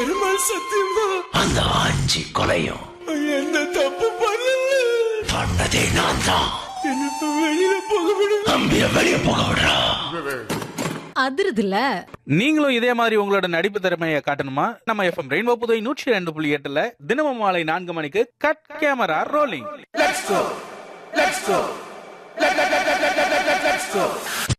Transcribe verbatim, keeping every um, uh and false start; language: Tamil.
பெருமாள் சத்தியமா அந்த ஆஞ்சி கொலையும் என்ன தப்பு பண்ணல. பண்ணதே நான் தான். என்ன வெளியில போக விடு. தம்பிய வெளிய போக விடுறா. அதிருதுல. நீங்களும் இதே மாதிரி உங்களோட நடிப்பு திறமையை காட்டணுமா? நம்ம எஃப்எம் ரெயின்போ புதுவை நூற்றி ரெண்டு புள்ளி எட்டுல தினமும் மாலை நான்கு மணிக்கு cut camera rolling. Let's go. Let's go. Let, let, let, let, let, let, let, let's go.